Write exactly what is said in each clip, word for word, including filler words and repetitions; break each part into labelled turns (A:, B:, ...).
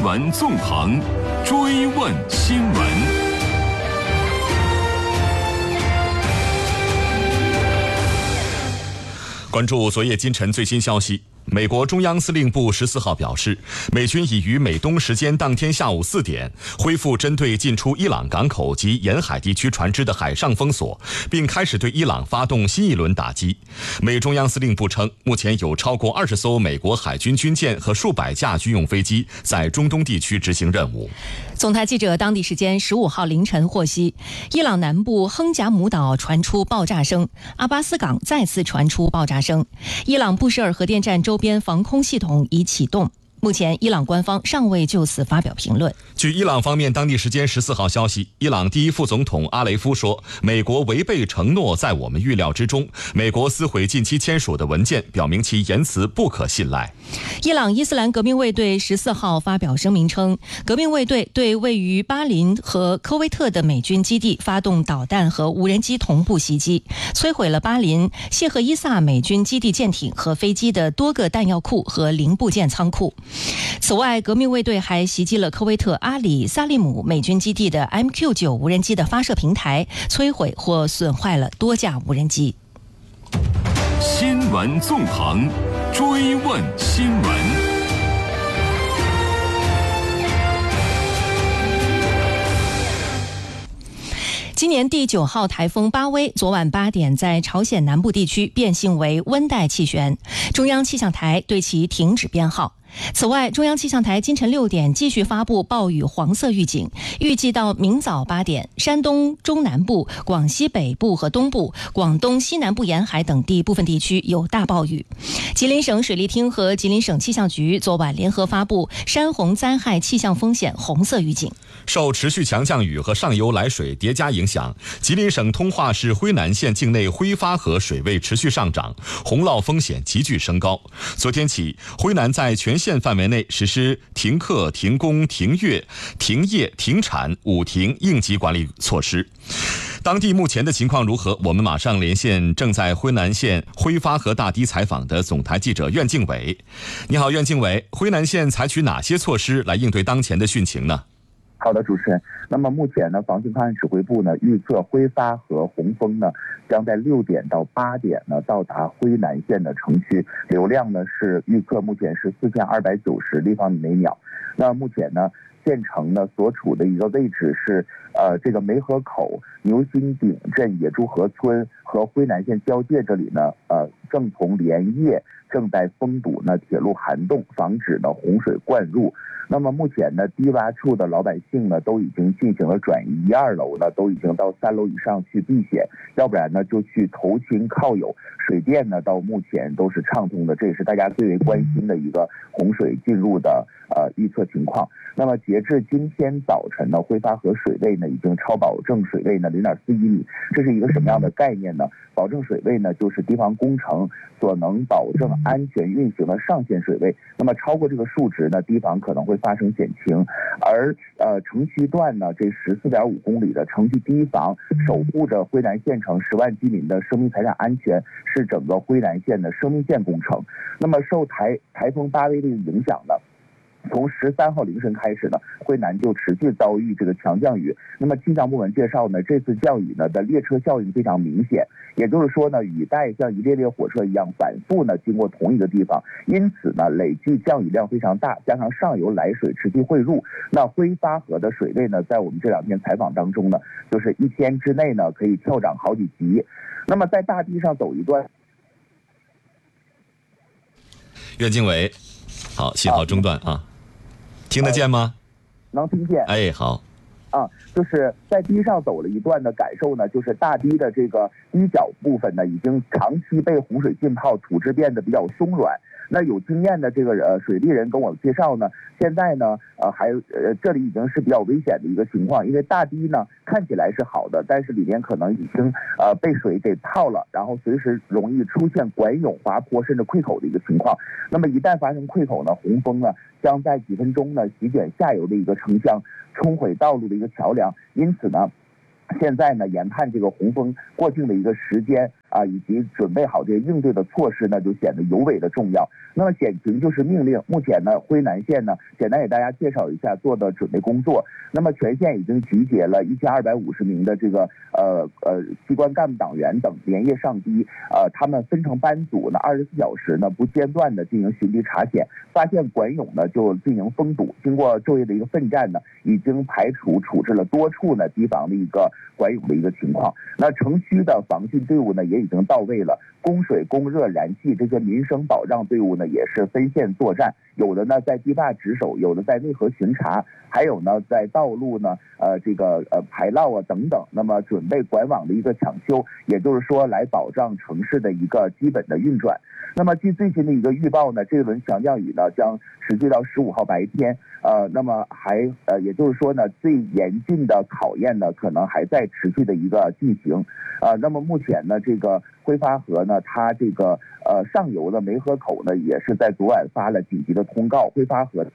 A: 闻纵横，追问新闻。关注昨夜今晨最新消息。美国中央司令部十四号表示，美军已于美东时间当天下午四点恢复针对进出伊朗港口及沿海地区船只的海上封锁，并开始对伊朗发动新一轮打击。美中央司令部称，目前有超过二十艘美国海军军舰和数百架军用飞机在中东地区执行任务。
B: 总台记者当地时间十五号凌晨获悉，伊朗南部亨贾姆岛传出爆炸声，阿巴斯港再次传出爆炸声，伊朗布什尔核电站周边防空系统已启动。目前，伊朗官方尚未就此发表评论。
A: 据伊朗方面当地时间十四号消息，伊朗第一副总统阿雷夫说，美国违背承诺在我们预料之中，美国撕毁近期签署的文件，表明其言辞不可信赖。
B: 伊朗伊斯兰革命卫队十四号发表声明称，革命卫队对位于巴林和科威特的美军基地发动导弹和无人机同步袭击，摧毁了巴林谢赫伊萨美军基地舰艇和飞机的多个弹药库和零部件仓库。此外，革命卫队还袭击了科威特阿里萨利姆美军基地的 M Q 九 无人机的发射平台，摧毁或损坏了多架无人机。
A: 新闻纵横，追问新闻。
B: 今年第九号台风巴威昨晚八点在朝鲜南部地区变性为温带气旋，中央气象台对其停止编号。此外，中央气象台今晨六点继续发布暴雨黄色预警，预计到明早八点，山东中南部、广西北部和东部、广东西南部沿海等地部分地区有大暴雨。吉林省水利厅和吉林省气象局昨晚联合发布山洪灾害气象风险红色预警。
A: 受持续强降雨和上游来水叠加影响，吉林省通化市辉南县境内辉发河水位持续上涨，洪涝风险急剧升高。昨天起，辉南在全县范围内实施停课、停工、停业、停业、停产五停应急管理措施。当地目前的情况如何？我们马上连线正在辉南县辉发河大堤采访的总台记者苑敬伟。你好，苑敬伟，辉南县采取哪些措施来应对当前的汛情呢？
C: 好的，主持人。那么目前呢，防汛抗旱指挥部呢预测辉发河洪峰呢将在六点到八点呢到达辉南县的城区，流量呢是预测目前是四千二百九十立方米每秒。那目前呢，县城呢所处的一个位置是呃这个梅河口、牛心顶镇、野猪河村和辉南县交界这里呢，呃正从连夜正在封堵呢铁路涵洞，防止呢洪水灌入。那么目前呢，低洼处的老百姓呢都已经进行了转移，一二楼呢都已经到三楼以上去避险，要不然呢就去投亲靠友。水电呢到目前都是畅通的，这也是大家最为关心的一个洪水进入的呃预测情况。那么截至今天早晨呢，辉发河水位呢已经超保证水位呢零点四一米，这是一个什么样的概念呢？保证水位呢就是堤防工程所能保证安全运行的上限水位，那么超过这个数值呢，堤防可能会发生险情。而呃城区段呢，这十四点五公里的城区堤防守护着辉南县城十万居民的生命财产安全，是整个辉南县的生命线工程。那么受台台风巴威的影响呢，从十三号凌晨开始呢，辉南就持续遭遇这个强降雨。那么气象部门介绍呢，这次降雨呢的列车效应非常明显，也就是说呢，雨带像一列列火车一样反复呢经过同一个地方，因此呢累计降雨量非常大，加上上游来水持续汇入，那辉发河的水位呢，在我们这两天采访当中呢，就是一天之内呢可以跳涨好几级。那么在大堤上走一段，
A: 苑敬伟，好，信号中断啊。听得见吗？
C: 能听见。
A: 哎，好。
C: 啊，就是在堤上走了一段的感受呢，就是大堤的这个堤角部分呢，已经长期被洪水浸泡，土质变得比较松软。那有经验的这个呃水利人跟我介绍呢，现在呢呃还呃这里已经是比较危险的一个情况，因为大堤呢看起来是好的，但是里面可能已经呃被水给泡了，然后随时容易出现管涌、滑坡甚至溃口的一个情况。那么一旦发生溃口呢，洪峰呢将在几分钟呢席卷下游的一个城乡，冲毁道路的一个桥梁。因此呢，现在呢研判这个洪峰过境的一个时间啊，以及准备好这些应对的措施呢，就显得尤为的重要。那么险情就是命令，目前呢，辉南县呢，简单给大家介绍一下做的准备工作。那么全县已经集结了一千二百五十名的这个呃呃机关干部党员等连夜上堤，呃，他们分成班组呢，二十四小时呢不间断的进行巡堤查险，发现管涌呢就进行封堵。经过昼夜的一个奋战呢，已经排除处置了多处呢堤防的一个管涌的一个情况。那城区的防汛队伍呢也已经到位了，供水、供热、燃气这些民生保障队伍呢也是分线作战，有的呢在堤坝值守，有的在内河巡查，还有呢在道路呢呃这个呃排涝啊等等。那么准备管网的一个抢修，也就是说来保障城市的一个基本的运转。那么据最新的一个预报呢，这轮强降雨呢将持续到十五号白天，呃，那么还呃也就是说呢，最严峻的考验呢可能还在持续的一个进行，呃，那么目前呢这个辉发河呢，它这个呃上游的梅河口呢也是在昨晚发了紧急的通告，辉发河。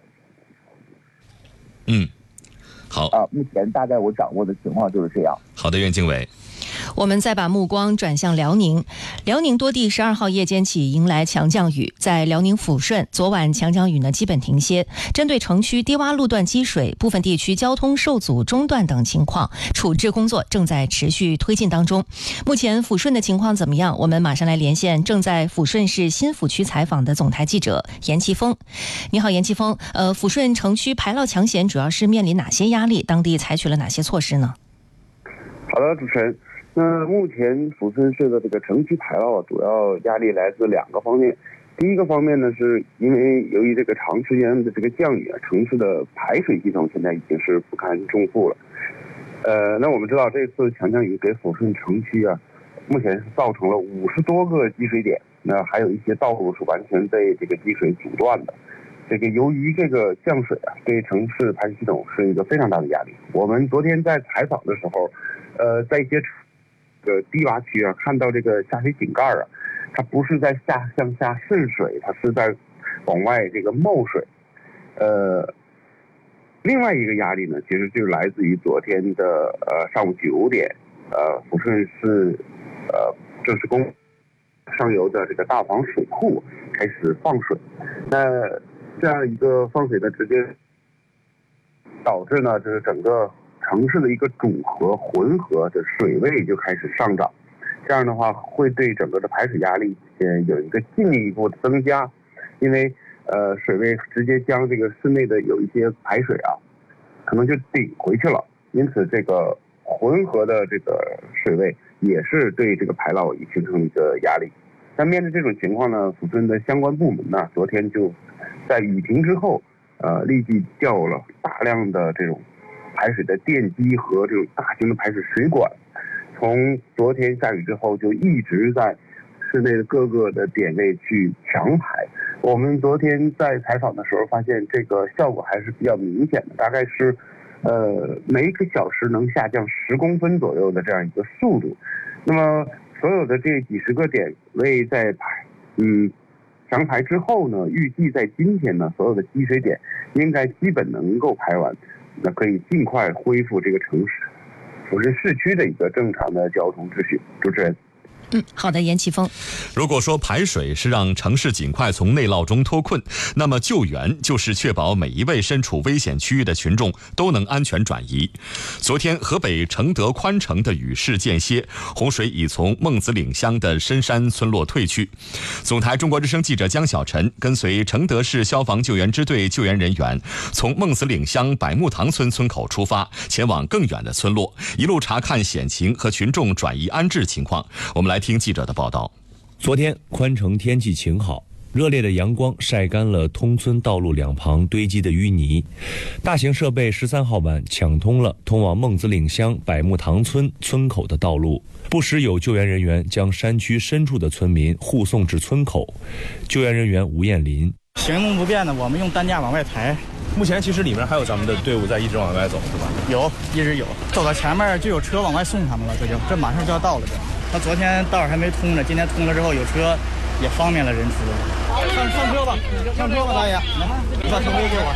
A: 嗯，好
C: 啊、呃，目前大概我掌握的情况就是这样。
A: 好的，袁经纬。
B: 我们再把目光转向辽宁，辽宁多地十二号夜间起迎来强降雨，在辽宁抚顺，昨晚强降雨呢基本停歇。针对城区低洼路段积水、部分地区交通受阻中断等情况，处置工作正在持续推进当中。目前抚顺的情况怎么样？我们马上来连线正在抚顺市新抚区采访的总台记者严奇峰。你好，严奇峰。呃，抚顺城区排涝抢险主要是面临哪些压力？当地采取了哪些措施呢？
D: 好的，主持人。那目前抚顺市的这个城区排涝主要压力来自两个方面。第一个方面呢，是因为由于这个长时间的这个降雨啊，城市的排水系统现在已经是不堪重负了。呃，那我们知道这次强降雨给抚顺城区啊，目前是造成了五十多个积水点，那还有一些道路是完全被这个积水阻断的。这个由于这个降水啊，对城市排水系统是一个非常大的压力。我们昨天在采访的时候，呃，在一些这个低洼区啊，看到这个下水井盖啊，它不是在下向下渗水，它是在往外这个冒水。呃，另外一个压力呢，其实就是来自于昨天的呃上午九点，呃，抚顺市呃正式公上游的这个大房水库开始放水。那这样一个放水呢，直接导致呢，就是整个城市的一个主河、浑河的水位就开始上涨，这样的话会对整个的排水压力呃有一个进一步的增加，因为呃水位直接将这个室内的有一些排水啊，可能就顶回去了，因此这个浑河的这个水位也是对这个排涝形成一个压力。但面对这种情况呢，抚顺的相关部门呢，昨天就在雨停之后，呃，立即调了大量的这种排水的电机和这种大型的排水水管，从昨天下雨之后就一直在市内的各个的点位去强排。我们昨天在采访的时候发现，这个效果还是比较明显的，大概是呃每个小时能下降十公分左右的这样一个速度。那么所有的这几十个点位在排嗯强排之后呢，预计在今天呢，所有的积水点应该基本能够排完，那可以尽快恢复这个城市抚顺市区的一个正常的交通秩序。主持人。
B: 嗯，好的，严奇峰。
A: 如果说排水是让城市尽快从内涝中脱困，那么救援就是确保每一位身处危险区域的群众都能安全转移。昨天，河北承德宽城的雨势间歇，洪水已从孟子岭乡的深山村落退去。总台中国之声记者江小晨跟随承德市消防救援支队救援人员，从孟子岭乡百木塘村村口出发，前往更远的村落，一路查看险情和群众转移安置情况。我们来听记者的报道。
E: 昨天宽城天气晴好，热烈的阳光晒干了通村道路两旁堆积的淤泥。大型设备十三号晚抢通了通往孟子岭乡百木塘村村口的道路，不时有救援人员将山区深处的村民护送至村口。救援人员吴艳林：
F: 行动不便的，我们用担架往外抬。
G: 目前其实里面还有咱们的队伍在一直往外走，是吧？
F: 有，一直有，走到前面就有车往外送他们了，这就这马上就要到了。这，他昨天道还没通呢，今天通了之后有车也方便了人出入。上上车吧，上车吧，大爷，上车给我。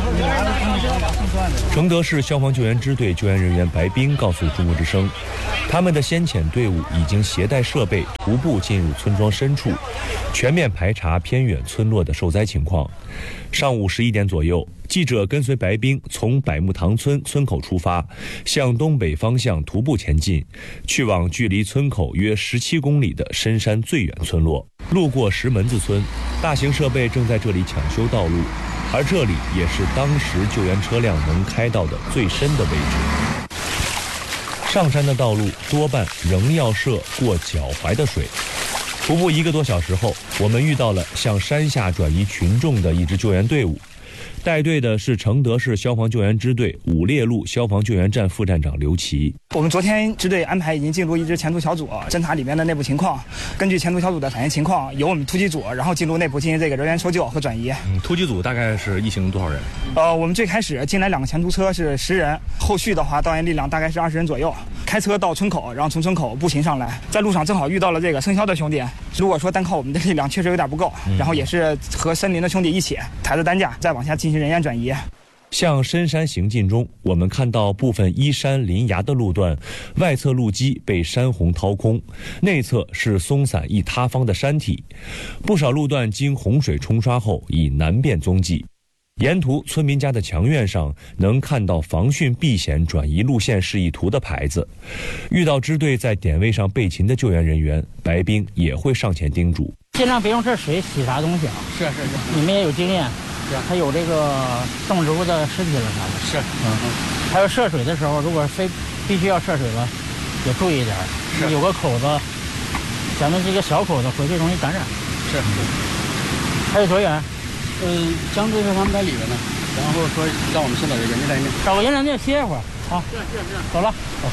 E: 承德市消防救援支队救援人员白冰告诉中国之声，他们的先遣队伍已经携带设备徒步进入村庄深处，全面排查偏远村落的受灾情况。上午十一点左右，记者跟随白冰从百木塘村村口出发，向东北方向徒步前进，去往距离村口约十七公里的深山最远村落。路过石门子村，大型设备正在这里抢修道路，而这里也是当时救援车辆能开到的最深的位置。上山的道路多半仍要涉过脚踝的水。徒步一个多小时后，我们遇到了向山下转移群众的一支救援队伍，带队的是承德市消防救援支队五烈路消防救援站副站长刘琦。
F: 我们昨天支队安排已经进入一支前途小组，侦查里面的内部情况，根据前途小组的反映情况，由我们突击组然后进入内部进行这个人员搜救和转移。
G: 嗯，突击组大概是一行多少人？
F: 呃，我们最开始进来两个前途车是十人，后续的话导员力量大概是二十人左右，开车到村口，然后从村口步行上来，在路上正好遇到了这个生肖的兄弟。如果说单靠我们的力量确实有点不够，然后也是和森林的兄弟一起抬着担架再往下进行人员转移。
E: 向深山行进中，我们看到部分依山临崖的路段，外侧路基被山洪掏空，内侧是松散易塌方的山体，不少路段经洪水冲刷后已难辨踪迹。沿途村民家的墙院上能看到防汛避险转移路线示意图的牌子。遇到支队在点位上备勤的救援人员，白冰也会上前叮嘱：
H: 尽量别用这水洗啥东西啊！
F: 是是是，
H: 你们也有经验。还有这个动植物的尸体了啥的。
F: 是，
H: 嗯嗯。还有涉水的时候，如果非必须要涉水了，也注意一点。
F: 是。
H: 有个口子，咱们这个小口子回去容易感染。
F: 是。
H: 还有多远？
F: 嗯，江队说他们在里边呢，然后说让我们先找个人家在那，
H: 找个人家歇一会儿。好，
F: 是是是，
H: 走了。
F: 走。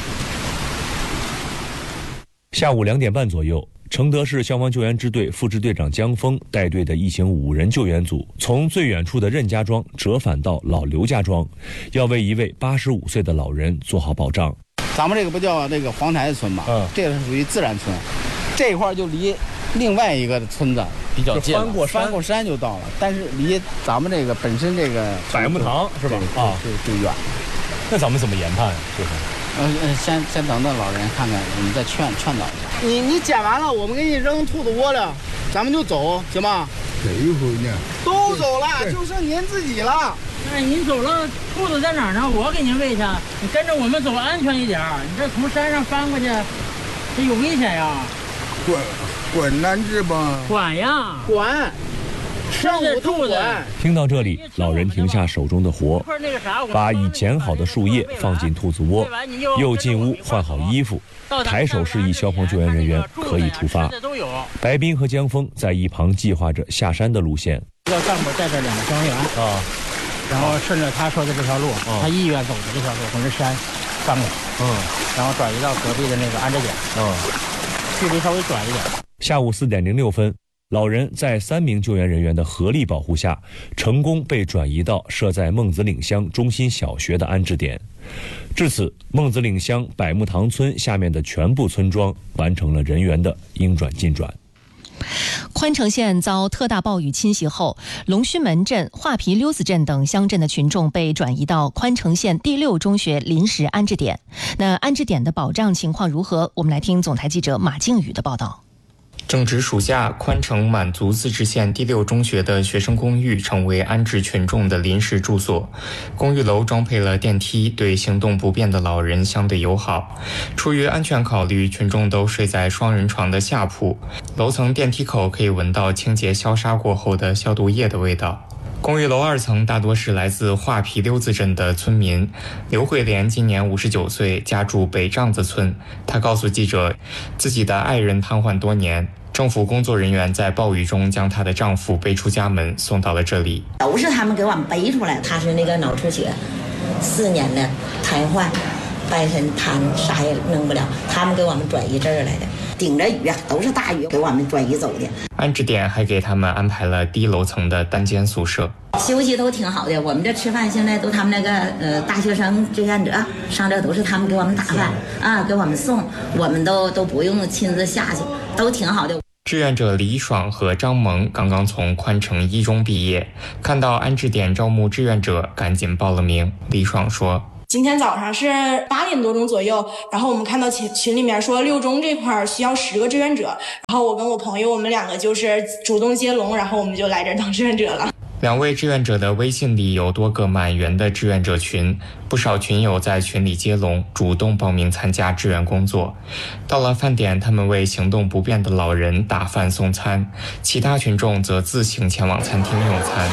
E: 下午两点半左右，承德市消防救援支队副支队长江峰带队的一行五人救援组，从最远处的任家庄折返到老刘家庄，要为一位八十五岁的老人做好保障。
I: 咱们这个不叫这个黄台村吗？嗯，这个是属于自然村，这一块就离另外一个村子比较近，
G: 翻过山，
I: 翻过山就到了。但是离咱们这个本身这个
G: 百木塘是吧？
I: 啊，就就远。
G: 那咱们怎么研判呀？就是，
I: 嗯嗯，先先等等老人看看，我们再劝劝导一下。
J: 你你捡完了，我们给你扔兔子窝了，咱们就走，行吗？
K: 谁回呢？
J: 都走了，就剩您自己了。
H: 那您走了，兔子在哪儿呢？我给您喂去。你跟着我们走，安全一点。你这从山上翻过去，这有危险呀。
K: 管管难治吧？
H: 管呀，
J: 管。上午兔子。
E: 听到这里，老人停下手中的活，把已剪好的树叶放进兔子窝，又进屋换好衣服，抬手示意消防救援人员可以出发。白冰和江峰在一旁计划着下山的路线。
H: 要干部带着两个消防员啊，然后顺着他说的这条路，他意愿走的这条路，从这山翻过去，嗯，然后转移到隔壁的那个安置点，嗯，距离稍微短一点。
E: 下午四点零六分。老人在三名救援人员的合力保护下，成功被转移到设在孟子岭乡中心小学的安置点。至此，孟子岭乡百木塘村下面的全部村庄完成了人员的应转尽转。
B: 宽城县遭特大暴雨侵袭后，龙须门镇、画皮溜子镇等乡镇的群众被转移到宽城县第六中学临时安置点。那安置点的保障情况如何？我们来听总台记者马静宇的报道。
L: 正值暑假，宽城满族自治县第六中学的学生公寓成为安置群众的临时住所。公寓楼装配了电梯，对行动不便的老人相对友好。出于安全考虑，群众都睡在双人床的下铺。楼层电梯口可以闻到清洁消杀过后的消毒液的味道。公寓楼二层大多是来自画皮溜子镇的村民。刘慧莲今年五十九岁，家住北帐子村。她告诉记者，自己的爱人瘫痪多年，政府工作人员在暴雨中将她的丈夫背出家门，送到了这里。
M: 都是他们给我们背出来，他是那个脑出血，四年的瘫痪，半身瘫，啥也弄不了，他们给我们转移这儿来的。顶着雨啊，都是大雨，给我们转移走的。
L: 安置点还给他们安排了低楼层的单间宿舍，
M: 休息都挺好的。我们这吃饭现在都他们那个呃大学生志愿者上这都是他们给我们打饭啊，给我们送，我们都都不用亲自下去，都挺好的。
L: 志愿者李爽和张萌刚刚从宽城一中毕业，看到安置点招募志愿者，赶紧报了名。李爽说，
N: 今天早上是八点多钟左右，然后我们看到群群里面说六中这块需要十个志愿者，然后我跟我朋友我们两个就是主动接龙，然后我们就来这儿当志愿者了。
L: 两位志愿者的微信里有多个满员的志愿者群，不少群友在群里接龙，主动报名参加志愿工作。到了饭点，他们为行动不便的老人打饭送餐，其他群众则自行前往餐厅用餐。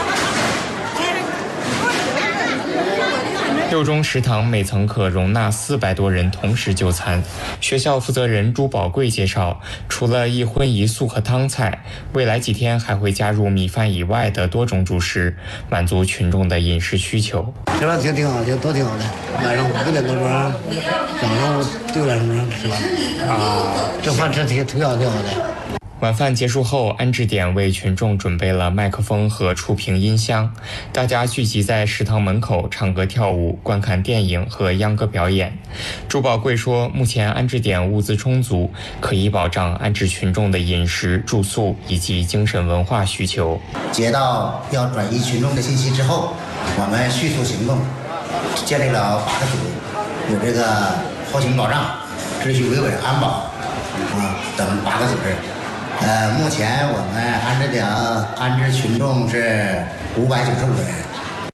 L: 六中食堂每层可容纳四百多人同时就餐。学校负责人朱宝贵介绍，除了一荤一素和汤菜，未来几天还会加入米饭以外的多种主食，满足群众的饮食需求。
O: 这个挺挺好的，都挺好的。晚上五点多钟，早上六点钟吃饭啊，这饭吃挺挺好挺好的。
L: 晚饭结束后，安置点为群众准备了麦克风和触屏音箱，大家聚集在食堂门口唱歌跳舞，观看电影和秧歌表演。朱宝贵说，目前安置点物资充足，可以保障安置群众的饮食、住宿以及精神文化需求。
P: 接到要转移群众的信息之后，我们迅速行动，建立了八个组，有这个后勤保障、秩序维稳、安保啊等八个组织。呃，目前我们安置点安置群众是五百九十五人。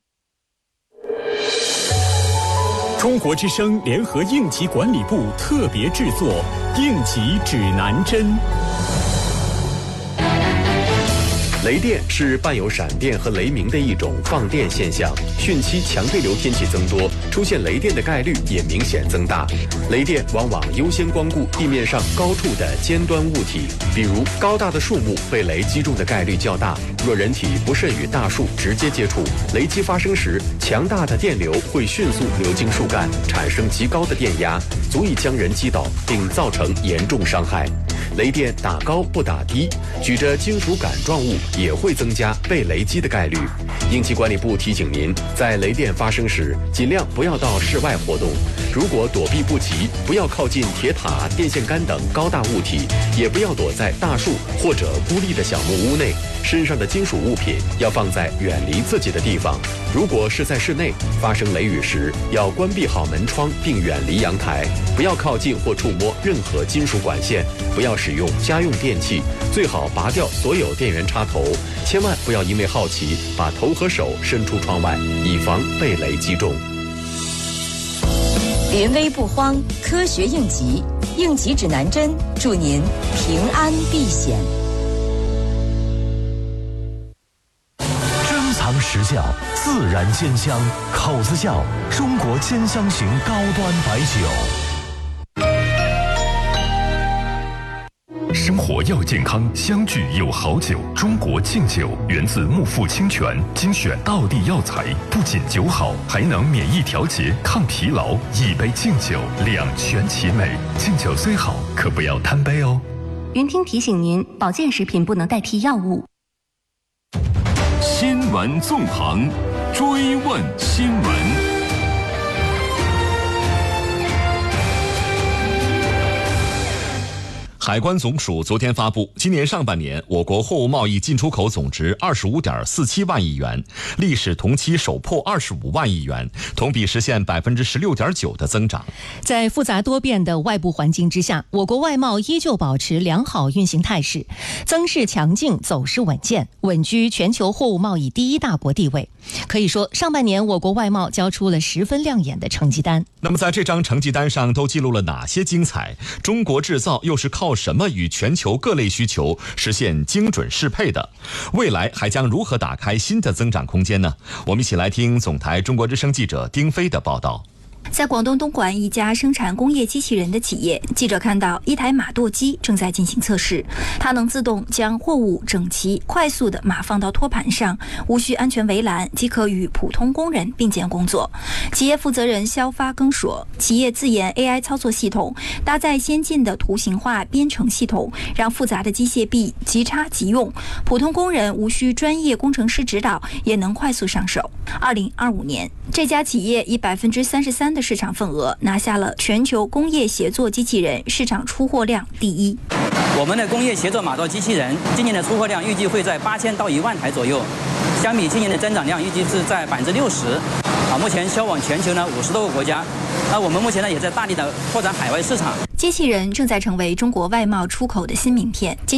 Q: 中国之声联合应急管理部特别制作《应急指南针》。
R: 雷电是伴有闪电和雷鸣的一种放电现象，汛期强对流天气增多，出现雷电的概率也明显增大。雷电往往优先光顾地面上高处的尖端物体，比如高大的树木被雷击中的概率较大。若人体不慎与大树直接接触，雷击发生时，强大的电流会迅速流经树干，产生极高的电压，足以将人击倒，并造成严重伤害。雷电打高不打低，举着金属杆状物也会增加被雷击的概率。应急管理部提醒您，在雷电发生时，尽量不要到室外活动。如果躲避不及，不要靠近铁塔、电线杆等高大物体，也不要躲在大树或者孤立的小木屋内。身上的金属物品要放在远离自己的地方。如果是在室内，发生雷雨时，要关闭好门窗并远离阳台，不要靠近或触摸任何金属管线，不要使用家用电器，最好拔掉所有电源插头，千万不要因为好奇把头和手伸出窗外，以防被雷击中。
S: 临危不慌，科学应急，应急指南针，祝您平安避险。
T: 珍藏实效，自然鲜香，口子窖中国兼香型高端白酒。
U: 生活要健康，相聚有好酒。中国敬酒源自木富清泉，精选道地药材，不仅酒好，还能免疫调节、抗疲劳。一杯敬酒，两全其美。敬酒虽好，可不要贪杯哦。
V: 云听提醒您，保健食品不能代替药物。
Q: 新闻纵横，追问新闻。
A: 海关总署昨天发布，今年上半年我国货物贸易进出口总值二十五点四七万亿元，历史同期首破二十五万亿元，同比实现百分之十六点九的增长。
B: 在复杂多变的外部环境之下，我国外贸依旧保持良好运行态势，增势强劲，走势稳健，稳居全球货物贸易第一大国地位。可以说，上半年我国外贸交出了十分亮眼的成绩单。
A: 那么，在这张成绩单上都记录了哪些精彩？中国制造又是靠什么与全球各类需求实现精准适配的？未来还将如何打开新的增长空间呢？我们一起来听总台中国之声记者丁飞的报道。
W: 在广东东莞一家生产工业机器人的企业，记者看到一台码垛机正在进行测试，它能自动将货物整齐、快速地码放到托盘上，无需安全围栏，即可与普通工人并肩工作。企业负责人肖发庚说，企业自研 A I 操作系统，搭载先进的图形化编程系统，让复杂的机械臂即插即用，普通工人无需专业工程师指导，也能快速上手。二零二五年，这家企业以百分之三十三的市场份额拿下了全球工业协作机器人市场出货量第一。
C: 我们的工业协作马达机器人今年的出货量预计会在八千到一万台左右，相比今年的增长量预计是在百分之六十。啊，目前销往全球呢五十多个国家。那我们目前呢也在大力的拓展海外市场。
W: 机器人正在成为中国外贸出口的新名片。